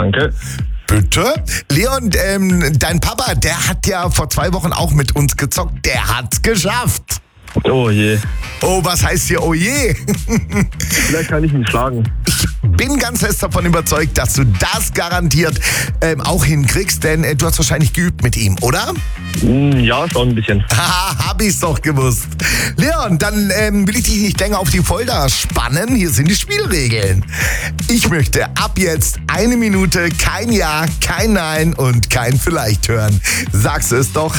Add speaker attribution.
Speaker 1: Danke.
Speaker 2: Bitte? Leon, dein Papa, der hat ja vor 2 Wochen auch mit uns gezockt. Der hat's geschafft.
Speaker 1: Oh je.
Speaker 2: Oh, was heißt hier oh je?
Speaker 1: Vielleicht kann ich ihn schlagen.
Speaker 2: Ich bin ganz fest davon überzeugt, dass du das garantiert auch hinkriegst, denn du hast wahrscheinlich geübt mit ihm, oder?
Speaker 1: Ja, schon ein bisschen.
Speaker 2: Haha, hab ich's doch gewusst. Leon, dann will ich dich nicht länger auf die Folter spannen. Hier sind die Spielregeln. Ich möchte ab jetzt 1 Minute kein Ja, kein Nein und kein Vielleicht hören. Sagst du es doch